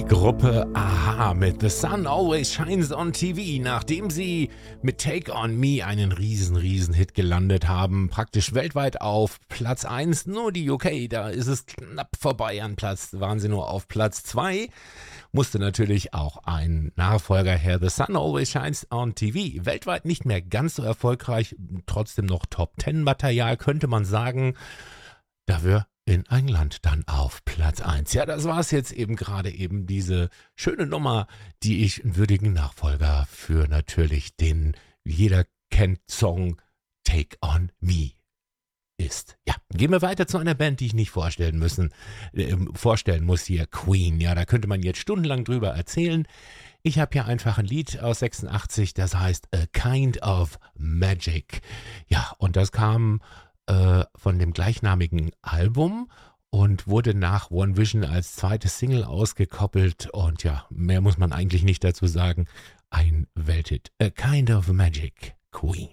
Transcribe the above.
Gruppe a-ha mit The Sun Always Shines on TV, nachdem sie mit Take On Me einen riesen Hit gelandet haben, praktisch weltweit auf Platz 1, nur die UK, da ist es knapp vorbei waren sie nur auf Platz 2, musste natürlich auch ein Nachfolger her, The Sun Always Shines on TV, weltweit nicht mehr ganz so erfolgreich, trotzdem noch Top-10-Material, könnte man sagen, dafür in England dann auf Platz 1. Ja, das war es jetzt eben gerade diese schöne Nummer, die ich einen würdigen Nachfolger für natürlich den jeder kennt Song Take On Me ist. Ja, gehen wir weiter zu einer Band, die ich nicht vorstellen muss hier, Queen. Ja, da könnte man jetzt stundenlang drüber erzählen. Ich habe hier einfach ein Lied aus 86, das heißt A Kind of Magic. Ja, und das kam von dem gleichnamigen Album und wurde nach One Vision als zweite Single ausgekoppelt und ja, mehr muss man eigentlich nicht dazu sagen. Ein Welthit. A Kind of Magic, Queen.